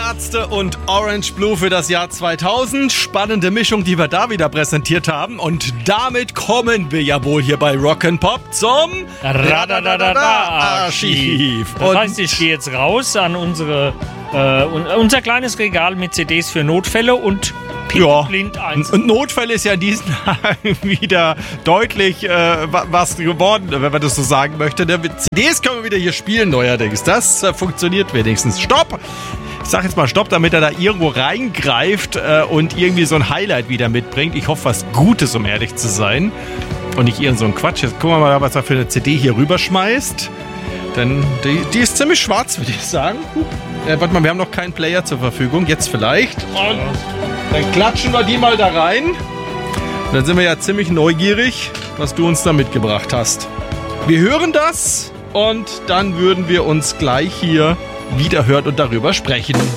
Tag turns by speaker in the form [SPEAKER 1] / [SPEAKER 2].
[SPEAKER 1] Ärzte und Orange Blue für das Jahr 2000. Spannende Mischung, die wir da wieder präsentiert haben. Und damit kommen wir ja wohl hier bei Rock'n'Pop zum
[SPEAKER 2] Archiv. Das heißt, ich gehe jetzt raus an unser kleines Regal mit CDs für Notfälle und blind eins.
[SPEAKER 1] Und Notfälle ist ja in diesen Tagen wieder deutlich was geworden, wenn man das so sagen möchte. CDs können wir wieder hier spielen neuerdings. Das funktioniert wenigstens. Stopp! Ich sag jetzt mal Stopp, damit er da irgendwo reingreift und irgendwie so ein Highlight wieder mitbringt. Ich hoffe, was Gutes, um ehrlich zu sein. Und nicht irgend so ein Quatsch. Jetzt gucken wir mal, was er für eine CD hier rüberschmeißt. Denn die ist ziemlich schwarz, würde ich sagen. Warte mal, wir haben noch keinen Player zur Verfügung. Jetzt vielleicht. Und dann klatschen wir die mal da rein. Und dann sind wir ja ziemlich neugierig, was du uns da mitgebracht hast. Wir hören das und dann würden wir uns gleich hier wieder hören und darüber sprechen.